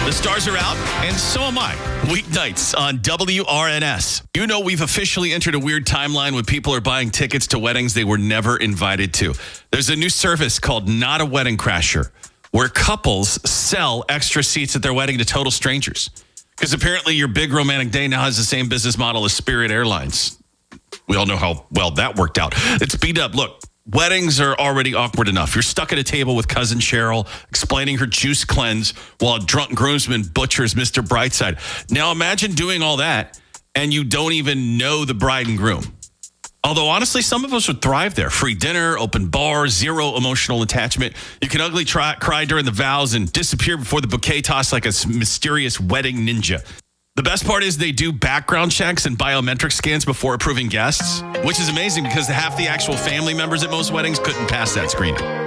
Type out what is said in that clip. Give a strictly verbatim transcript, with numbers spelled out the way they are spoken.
The stars are out, and so am I. Weeknights on W R N S. You know we've officially entered a weird timeline when people are buying tickets to weddings they were never invited to. There's a new service called Not a Wedding Crasher, where couples sell extra seats at their wedding to total strangers. Because apparently your big romantic day now has the same business model as Spirit Airlines. We all know how well that worked out. It's beat up. Look. Weddings are already awkward enough. You're stuck at a table with cousin Cheryl explaining her juice cleanse while a drunk groomsman butchers Mister Brightside. Now imagine doing all that and you don't even know the bride and groom. Although honestly, some of us would thrive there. Free dinner, open bar, zero emotional attachment. You can ugly try, cry during the vows and disappear before the bouquet toss like a mysterious wedding ninja. The best part is they do background checks and biometric scans before approving guests, which is amazing because half the actual family members at most weddings couldn't pass that screening.